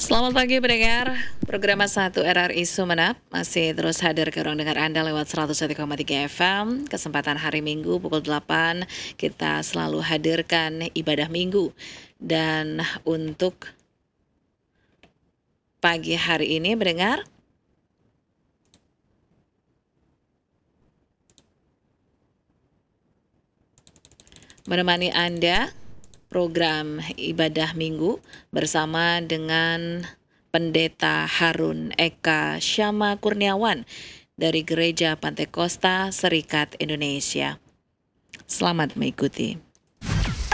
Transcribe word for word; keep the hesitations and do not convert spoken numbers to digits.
Selamat pagi pendengar, program satu R R I Sumeneb masih terus hadir ke ruang dengar Anda lewat seratus satu koma tiga F M. Kesempatan hari Minggu pukul delapan kita selalu hadirkan ibadah minggu. Dan untuk pagi hari ini pendengar, menemani Anda program ibadah minggu bersama dengan Pendeta Harun Eka Syama Kurniawan dari Gereja Pantai Kosta Serikat Indonesia. Selamat mengikuti.